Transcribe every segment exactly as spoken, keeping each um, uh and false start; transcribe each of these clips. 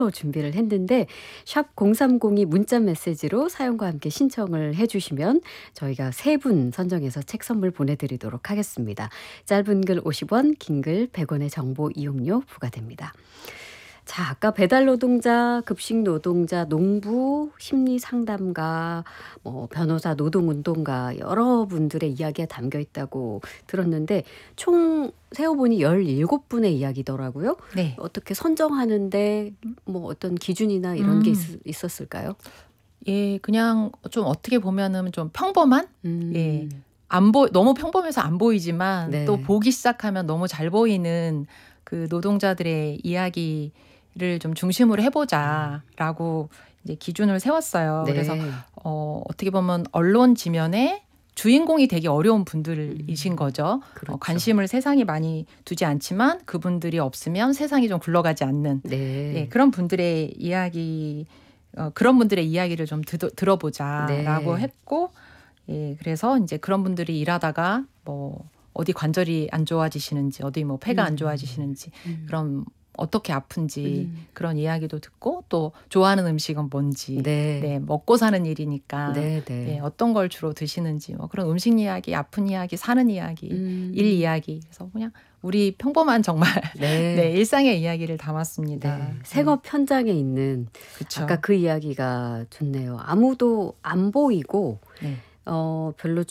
준비를 했는데 샵 공삼공이 문자 메시지로 사연과 함께 신청을 해 주시면 저희가 세 분 선정해서 책 선물 보내드리도록 하겠습니다. 짧은 글 오십 원, 긴 글 백 원의 정보 이용료 부과됩니다. 자, 아까 배달 노동자, 급식 노동자, 농부, 심리 상담가, 뭐 변호사, 노동운동가 여러분들의 이야기가 담겨 있다고 들었는데 총 세어보니 열일곱 분의 이야기더라고요. 네. 어떻게 선정하는데 뭐 어떤 기준이나 이런 게 음. 있, 있었을까요? 예, 그냥 좀 어떻게 보면은 좀 평범한? 음. 예. 안 보, 너무 평범해서 안 보이지만 네. 또 보기 시작하면 너무 잘 보이는 그 노동자들의 이야기를 좀 중심으로 해보자라고 이제 기준을 세웠어요. 네. 그래서 어, 어떻게 보면 언론 지면에 주인공이 되기 어려운 분들이신 거죠. 그렇죠. 어, 관심을 세상이 많이 두지 않지만 그분들이 없으면 세상이 좀 굴러가지 않는 네. 예, 그런 분들의 이야기, 어, 그런 분들의 이야기를 좀 드, 들어보자라고 네. 했고, 예, 그래서 이제 그런 분들이 일하다가 뭐 어디 관절이 안 좋아지시는지, 어디 뭐 폐가 안 음. 좋아지시는지, 음. 그럼 어떻게 아픈지 음. 그런 이야기도 듣고 또 좋아하는 음식은 뭔지, 네. 네, 먹고 사는 일이니까 네, 네. 네, 어떤 걸 주로 드시는지, 뭐 그런 음식 이야기, 아픈 이야기, 사는 이야기, 음. 일 이야기, 그래서 그냥 우리 평범한 정말 네. 네, 일상의 이야기를 담았습니다. 네. 생업 현장에 있는 그쵸. 아까 그 이야기가 좋네요. 아무도 안 보이고 네. 어, 별로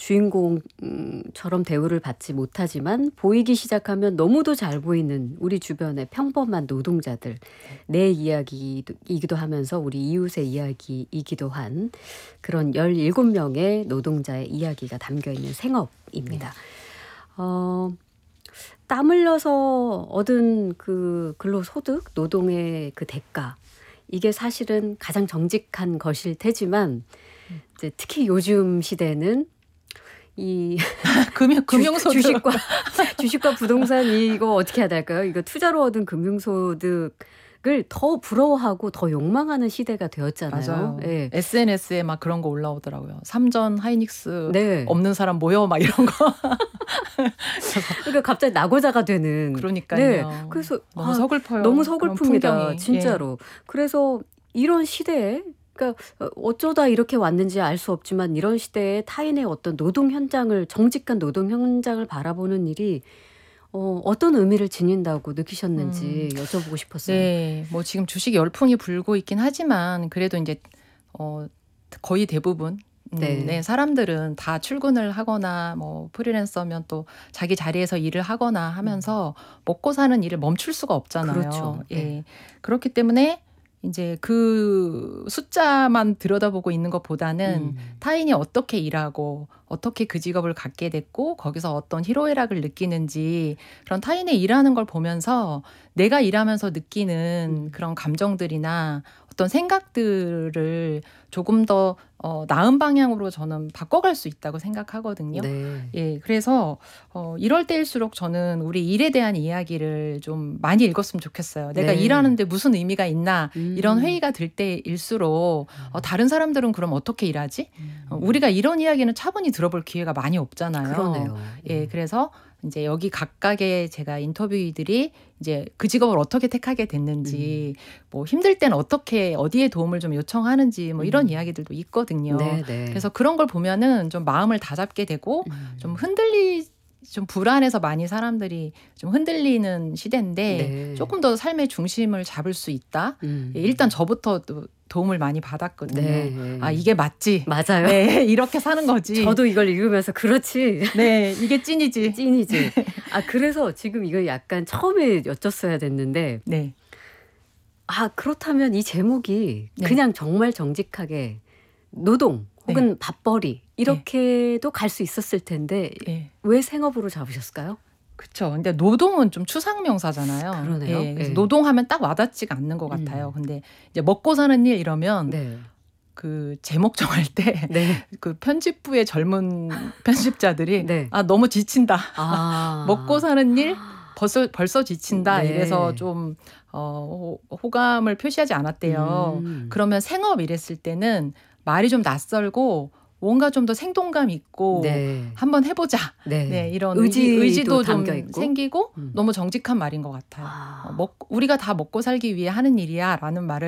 주인공처럼 대우를 받지 못하지만 보이기 시작하면 너무도 잘 보이는 우리 주변의 평범한 노동자들, 내 이야기이기도 하면서 우리 이웃의 이야기이기도 한 그런 열일곱 명의 노동자의 이야기가 담겨있는 생업입니다. 어, 땀 흘려서 얻은 그 근로소득, 노동의 그 대가, 이게 사실은 가장 정직한 것일 테지만 이제 특히 요즘 시대는 이 금융 금융소득 주식과 주식과 부동산 이거 어떻게 해야 될까요? 이거 투자로 얻은 금융소득을 더 부러워하고 더 욕망하는 시대가 되었잖아요. 맞아요. 예. 에스엔에스에 막 그런 거 올라오더라고요. 삼전 하이닉스 네. 없는 사람 모여 막 이런 거. 그러니까 갑자기 낙오자가 되는. 그러니까요. 네. 그래서 너무 아, 서글퍼요. 너무 그런 서글픕니다. 풍경이. 진짜로. 그래서 이런 시대에 그러니까 어쩌다 이렇게 왔는지 알 수 없지만 이런 시대에 타인의 어떤 노동 현장을 정직한 노동 현장을 바라보는 일이 어, 어떤 의미를 지닌다고 느끼셨는지 음. 여쭤보고 싶었어요. 네, 뭐 지금 주식 열풍이 불고 있긴 하지만 그래도 이제 어, 거의 대부분 음, 네. 네, 사람들은 다 출근을 하거나 뭐 프리랜서면 또 자기 자리에서 일을 하거나 하면서 먹고 사는 일을 멈출 수가 없잖아요. 그렇죠. 예, 네. 그렇기 때문에 이제 그 숫자만 들여다보고 있는 것보다는 음. 타인이 어떻게 일하고 어떻게 그 직업을 갖게 됐고 거기서 어떤 희로애락을 느끼는지 그런 타인의 일하는 걸 보면서 내가 일하면서 느끼는 음. 그런 감정들이나 어떤 생각들을 조금 더 어, 나은 방향으로 저는 바꿔갈 수 있다고 생각하거든요. 네. 예, 그래서 어, 이럴 때일수록 저는 우리 일에 대한 이야기를 좀 많이 읽었으면 좋겠어요. 내가 네. 일하는데 무슨 의미가 있나 음. 이런 회의가 들 때일수록 어, 다른 사람들은 그럼 어떻게 일하지? 음. 어, 우리가 이런 이야기는 차분히 들어볼 기회가 많이 없잖아요. 그러네요. 예, 그래서 이제 여기 각각의 제가 인터뷰들이 이제 그 직업을 어떻게 택하게 됐는지, 음. 뭐 힘들 때는 어떻게 어디에 도움을 좀 요청하는지 뭐 이런 음. 이야기들도 있거든요. 네, 네. 그래서 그런 걸 보면은 좀 마음을 다잡게 되고 음. 좀 흔들리 좀 불안해서 많이 사람들이 좀 흔들리는 시대인데 네. 조금 더 삶의 중심을 잡을 수 있다. 음. 예, 일단 저부터 도, 도움을 많이 받았거든요. 네. 아, 이게 맞지. 맞아요. 네, 이렇게 사는 거지. 저도 이걸 읽으면서 그렇지. 네, 이게 찐이지. 찐이지. 아, 그래서 지금 이거 약간 처음에 여쭸어야 됐는데, 네. 아, 그렇다면 이 제목이 네. 그냥 정말 정직하게 노동 혹은 네. 밥벌이 이렇게도 갈 수 있었을 텐데, 네. 왜 생업으로 잡으셨을까요? 그렇죠. 근데 노동은 좀 추상명사잖아요. 그러네요. 예, 그래서 네. 노동하면 딱 와닿지가 않는 것 같아요. 음. 근데 이제 먹고 사는 일 이러면 네. 그 제목 정할 때 네. 그 편집부의 젊은 편집자들이 네. 아 너무 지친다. 아. 먹고 사는 일 벌써 벌써 지친다. 네. 이래서 좀 어, 호감을 표시하지 않았대요. 음. 그러면 생업 이랬을 때는 말이 좀 낯설고 뭔가 좀 더 생동감 있고 네. 한번 해보자. 네. 네, 이런 의지도, 의지도 좀 담겨 있고. 생기고 음. 너무 정직한 말인 것 같아요. 아. 어, 먹, 우리가 다 먹고 살기 위해 하는 일이야 라는 말을